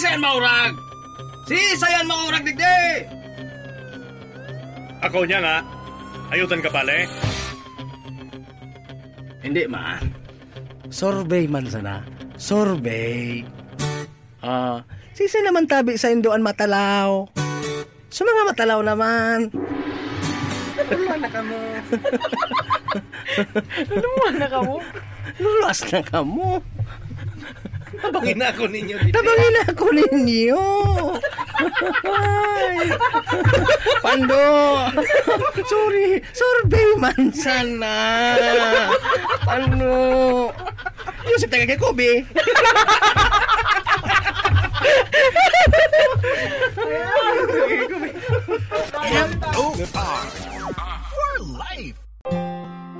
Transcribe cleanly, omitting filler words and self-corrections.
sayan maurag! Si sayan maurag, digdi! Ako niya nga. Ayutan ka pala Hindi man. Sorbet man sana. Sorbet. Sisi naman tabi sa Indoan matalaw. Sa mga matalaw naman. Luluan na kamo. Luluan na kamo? Luluas na kamo. Tabangin ako ninyo. Tabangin ako ninyo. Ay. Pando. Sorry. Sorbet man sana. Pando. Yusip taga kay Kobe. Oh,